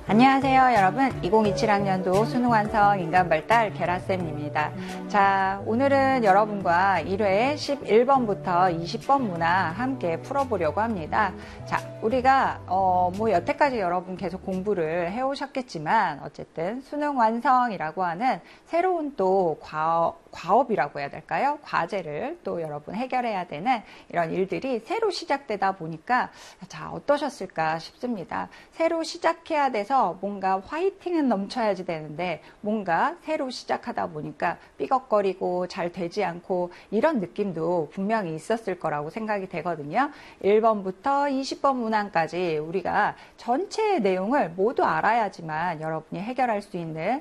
안녕하세요 여러분, 2027학년도 수능완성 인간발달 계라쌤입니다. 자, 오늘은 여러분과 1회 11번부터 20번 문화 함께 풀어보려고 합니다. 자, 우리가 여태까지 여러분 계속 공부를 해오셨겠지만 어쨌든 수능완성이라고 하는 새로운 또 과업이라고 해야 될까요? 과제를 또 여러분 해결해야 되는 이런 일들이 새로 시작되다 보니까 자, 어떠셨을까 싶습니다. 새로 시작해야 돼서 뭔가 화이팅은 넘쳐야지 되는데 뭔가 새로 시작하다 보니까 삐걱거리고 잘 되지 않고 이런 느낌도 분명히 있었을 거라고 생각이 되거든요. 1번부터 20번 문항까지 우리가 전체의 내용을 모두 알아야지만 여러분이 해결할 수 있는